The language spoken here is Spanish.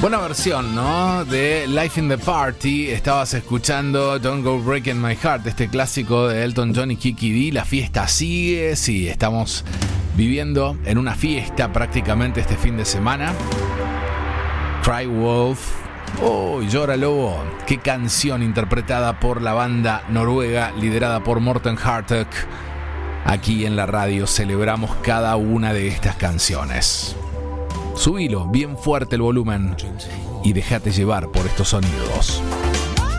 Buena versión, ¿no? De Life in the Party. Estabas escuchando Don't Go Breaking My Heart, este clásico de Elton John y Kiki Dee. La fiesta sigue, sí, estamos viviendo en una fiesta prácticamente este fin de semana. Cry Wolf. Oh, Llora Lobo. Qué canción interpretada por la banda noruega liderada por Morten Harket. Aquí en la radio celebramos cada una de estas canciones. Subilo bien fuerte el volumen y déjate llevar por estos sonidos.